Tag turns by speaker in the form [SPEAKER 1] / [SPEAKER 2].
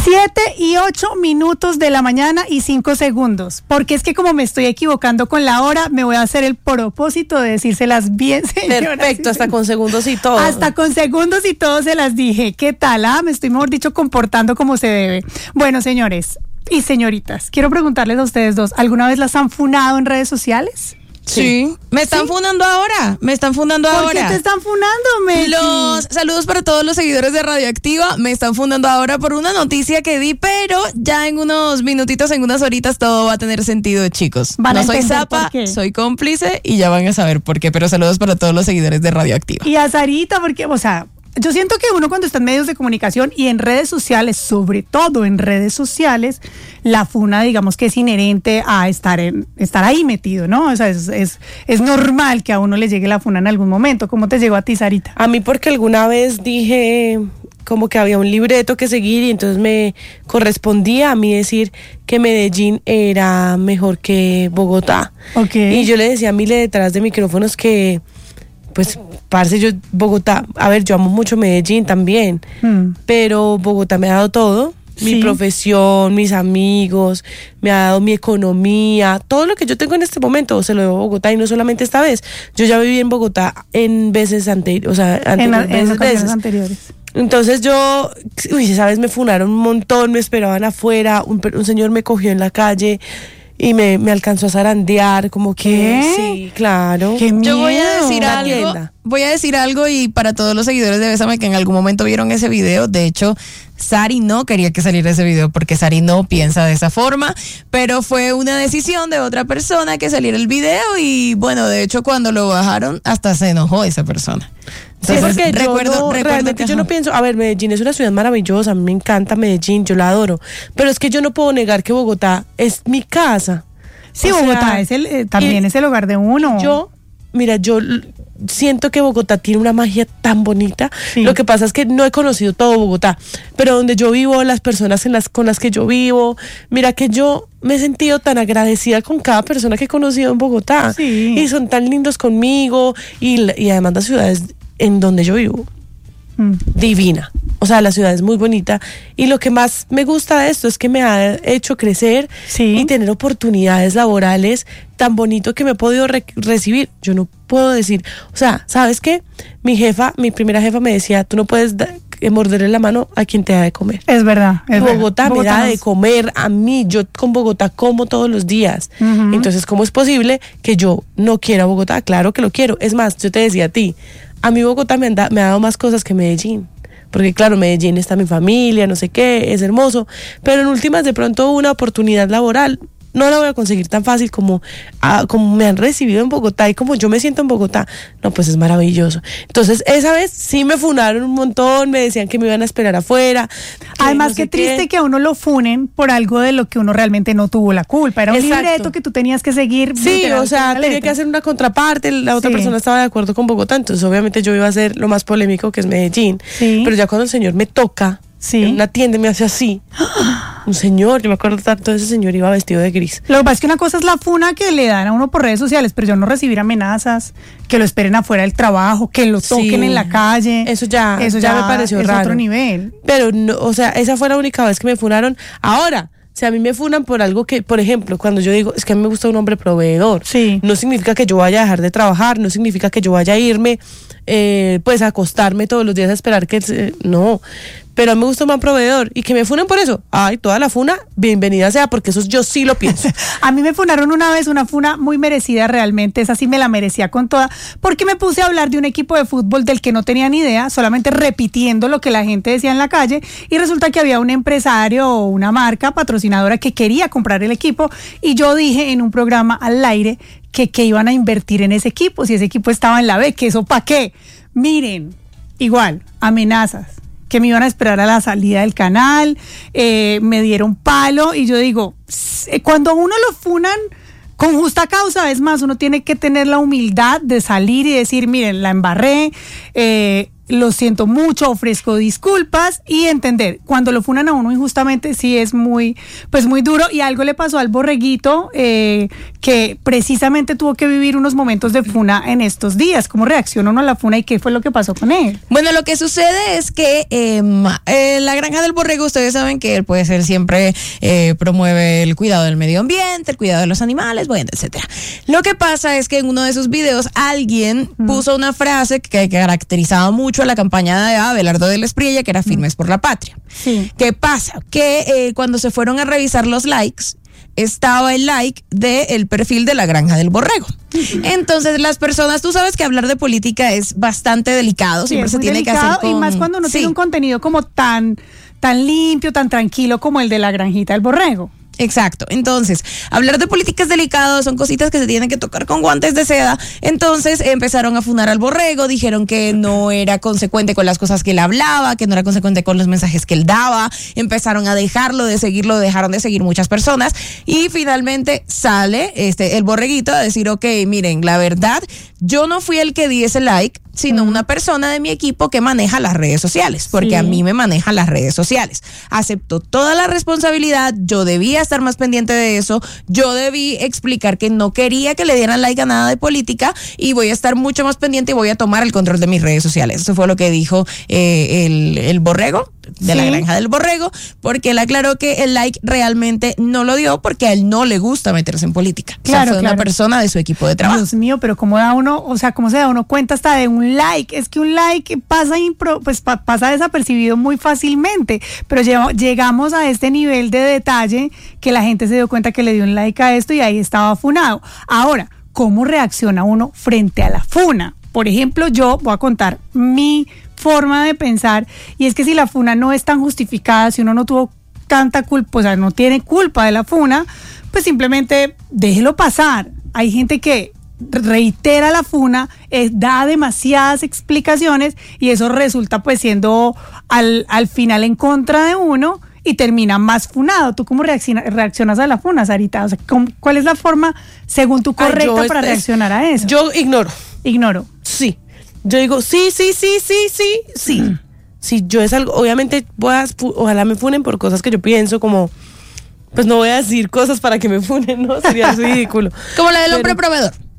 [SPEAKER 1] 7:08 de la mañana y 5 segundos. Porque es que como me estoy equivocando con la hora, me voy a hacer el propósito de decírselas bien, señoras.
[SPEAKER 2] Perfecto, hasta con segundos y todo.
[SPEAKER 1] Hasta con segundos y todo se las dije. ¿Qué tal? Me estoy, mejor dicho, comportando como se debe. Bueno, señores y señoritas, quiero preguntarles a ustedes dos, ¿alguna vez las han funado en redes sociales?
[SPEAKER 3] Sí. Me están funando ahora.
[SPEAKER 1] ¿Por qué te están funando, Mechi?
[SPEAKER 3] Los saludos para todos los seguidores de Radioactiva. Me están fundando ahora por una noticia que di, pero ya en unos minutitos, en unas horitas, todo va a tener sentido, chicos. No soy zapa, soy cómplice y ya van a saber por qué. Pero saludos para todos los seguidores de Radioactiva.
[SPEAKER 1] Y a Sarita, porque, o sea, yo siento que uno cuando está en medios de comunicación y en redes sociales, sobre todo en redes sociales, la funa, digamos que es inherente a estar ahí metido, ¿no? O sea, es normal que a uno le llegue la funa en algún momento. ¿Cómo te llegó a ti, Sarita?
[SPEAKER 2] A mí porque alguna vez dije como que había un libreto que seguir y entonces me correspondía a mí decir que Medellín era mejor que Bogotá.
[SPEAKER 1] Okay.
[SPEAKER 2] Y yo le decía a Mile detrás de micrófonos que, pues, parce, yo, Bogotá, a ver, yo amo mucho Medellín también, pero Bogotá me ha dado todo, mi profesión, mis amigos, me ha dado mi economía, todo lo que yo tengo en este momento se lo debo a Bogotá, y no solamente esta vez, yo ya viví en Bogotá en veces anteriores, o sea,
[SPEAKER 1] en ocasiones anteriores.
[SPEAKER 2] Entonces yo, esa vez me funaron un montón, me esperaban afuera, un señor me cogió en la calle y me alcanzó a zarandear, como que...
[SPEAKER 1] ¿Qué?
[SPEAKER 2] Sí, claro.
[SPEAKER 1] ¡Qué miedo!
[SPEAKER 3] Yo voy a decir algo y para todos los seguidores de Bésame que en algún momento vieron ese video, de hecho, Sari no quería que saliera ese video porque Sari no piensa de esa forma, pero fue una decisión de otra persona que saliera el video y bueno, de hecho cuando lo bajaron hasta se enojó esa persona.
[SPEAKER 2] Entonces, sí, porque realmente yo no pienso, a ver, Medellín es una ciudad maravillosa, a mí me encanta Medellín, yo la adoro, pero es que yo no puedo negar que Bogotá es mi casa.
[SPEAKER 1] Sí, Bogotá es también es el hogar de uno.
[SPEAKER 2] Yo siento que Bogotá tiene una magia tan bonita. Sí. Lo que pasa es que no he conocido todo Bogotá, pero donde yo vivo, las personas con las que yo vivo, mira que yo me he sentido tan agradecida con cada persona que he conocido en Bogotá.
[SPEAKER 1] Sí.
[SPEAKER 2] Y son tan lindos conmigo y además la ciudad es en donde yo vivo divina, o sea, la ciudad es muy bonita y lo que más me gusta de esto es que me ha hecho crecer y tener oportunidades laborales tan bonito que me he podido recibir. Yo no puedo decir, o sea, ¿sabes qué? Mi primera jefa me decía, tú no puedes morderle la mano a quien te da de comer.
[SPEAKER 1] Es verdad.
[SPEAKER 2] Bogotá me da de comer a mí, yo con Bogotá como todos los días. Entonces, ¿cómo es posible que yo no quiera Bogotá? Claro que lo quiero. Es más, yo te decía a ti, a mí Bogotá me ha dado más cosas que Medellín. Porque claro, Medellín está mi familia, no sé qué, es hermoso. Pero en últimas, de pronto, una oportunidad laboral no la voy a conseguir tan fácil como me han recibido en Bogotá y como yo me siento en Bogotá. No, pues es maravilloso. Entonces, esa vez sí me funaron un montón, me decían que me iban a esperar afuera.
[SPEAKER 1] Además, qué triste que a uno lo funen por algo de lo que uno realmente no tuvo la culpa. Era un libreto que tú tenías que seguir.
[SPEAKER 2] Sí, o sea, tenía que hacer una contraparte, la otra persona estaba de acuerdo con Bogotá, entonces obviamente yo iba a hacer lo más polémico que es Medellín. Sí. Pero ya cuando el señor me toca, en una tienda me hace así. Un señor, yo me acuerdo tanto de ese señor, iba vestido de gris.
[SPEAKER 1] Lo que pasa es que una cosa es la funa que le dan a uno por redes sociales, pero yo no recibir amenazas, que lo esperen afuera del trabajo, que lo toquen en la calle.
[SPEAKER 2] Eso ya me pareció raro.
[SPEAKER 1] Es otro nivel.
[SPEAKER 2] Pero, no, o sea, esa fue la única vez que me funaron. Ahora, si a mí me funan por algo que, por ejemplo, cuando yo digo, es que a mí me gusta un hombre proveedor, no significa que yo vaya a dejar de trabajar, no significa que yo vaya a irme, pues a acostarme todos los días a esperar que... no, pero a mí me gusta un buen proveedor y que me funen por eso. Ay, toda la funa, bienvenida sea, porque eso yo sí lo pienso.
[SPEAKER 1] A mí me funaron una vez, una funa muy merecida realmente, esa sí me la merecía con toda, porque me puse a hablar de un equipo de fútbol del que no tenía ni idea, solamente repitiendo lo que la gente decía en la calle, y resulta que había un empresario o una marca patrocinadora que quería comprar el equipo, y yo dije en un programa al aire que iban a invertir en ese equipo, si ese equipo estaba en la B, que eso ¿para qué? Miren, igual, amenazas, que me iban a esperar a la salida del canal, me dieron palo, y yo digo, cuando uno lo funan con justa causa, es más, uno tiene que tener la humildad de salir y decir, miren, la embarré, lo siento mucho, ofrezco disculpas y entender, cuando lo funan a uno injustamente sí es muy duro, y algo le pasó al Borreguito que precisamente tuvo que vivir unos momentos de funa en estos días. ¿Cómo reaccionó uno a la funa y qué fue lo que pasó con él?
[SPEAKER 3] Bueno, lo que sucede es que la Granja del Borrego, ustedes saben que él puede ser siempre promueve el cuidado del medio ambiente, el cuidado de los animales, bueno, etcétera. Lo que pasa es que en uno de sus videos alguien puso una frase que caracterizaba mucho a la campaña de Abelardo del Espriella, que era Firmes por la Patria.
[SPEAKER 1] Sí.
[SPEAKER 3] ¿Qué pasa? Que cuando se fueron a revisar los likes, estaba el like del perfil de la Granja del Borrego. Entonces las personas, tú sabes que hablar de política es bastante delicado, siempre se tiene que hacer con...
[SPEAKER 1] Y más cuando uno tiene un contenido como tan limpio, tan tranquilo como el de la Granjita del Borrego.
[SPEAKER 3] Exacto. Entonces, hablar de política es delicado, son cositas que se tienen que tocar con guantes de seda. Entonces, empezaron a funar al Borrego, dijeron que no era consecuente con las cosas que él hablaba, que no era consecuente con los mensajes que él daba. Empezaron a dejarlo de seguirlo, dejaron de seguir muchas personas. Y finalmente sale el Borreguito a decir, ok, miren, la verdad, yo no fui el que di ese like, sino una persona de mi equipo que maneja las redes sociales, porque a mí me manejan las redes sociales. Acepto toda la responsabilidad, yo debía estar más pendiente de eso, yo debí explicar que no quería que le dieran like a nada de política y voy a estar mucho más pendiente y voy a tomar el control de mis redes sociales. Eso fue lo que dijo el Borrego, de la Granja del Borrego, porque él aclaró que el like realmente no lo dio porque a él no le gusta meterse en política.
[SPEAKER 1] Claro,
[SPEAKER 3] fue una persona de su equipo de trabajo.
[SPEAKER 1] Dios mío, pero cómo da uno, cómo se da uno cuenta hasta de un like. Es que un like pasa desapercibido muy fácilmente, pero llegamos a este nivel de detalle que la gente se dio cuenta que le dio un like a esto y ahí estaba funado. Ahora, ¿cómo reacciona uno frente a la funa? Por ejemplo, yo voy a contar mi forma de pensar, y es que si la funa no es tan justificada, si uno no tuvo tanta culpa, o sea, no tiene culpa de la funa, pues simplemente déjelo pasar. Hay gente que reitera la funa, da demasiadas explicaciones y eso resulta pues siendo al final en contra de uno y termina más funado. ¿Tú cómo reaccionas a la funa, Sarita? O sea, ¿cuál es la forma, según tú, correcta para reaccionar a eso?
[SPEAKER 2] Yo ignoro.
[SPEAKER 1] Sí.
[SPEAKER 2] Yo digo, sí. Si yo es algo, obviamente ojalá me funen por cosas que yo pienso, como, pues no voy a decir cosas para que me funen, ¿no? Sería ridículo.
[SPEAKER 3] Como la del hombre proveedor.